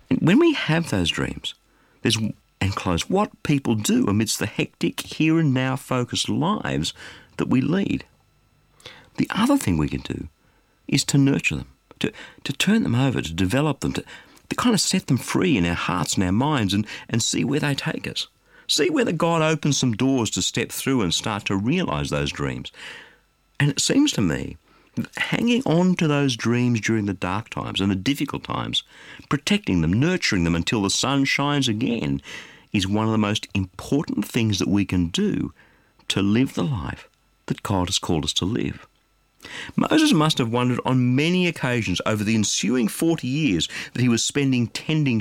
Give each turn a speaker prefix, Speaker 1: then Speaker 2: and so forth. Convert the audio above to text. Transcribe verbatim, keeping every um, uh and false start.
Speaker 1: And when we have those dreams, there's and close, what people do amidst the hectic, here and now focused lives that we lead. The other thing we can do is to nurture them, to, to turn them over, to develop them, to, to kind of set them free in our hearts and our minds and, and see where they take us. See whether God opens some doors to step through and start to realise those dreams. And it seems to me that hanging on to those dreams during the dark times and the difficult times, protecting them, nurturing them until the sun shines again, is one of the most important things that we can do to live the life that God has called us to live. Moses must have wondered on many occasions over the ensuing forty years that he was spending tending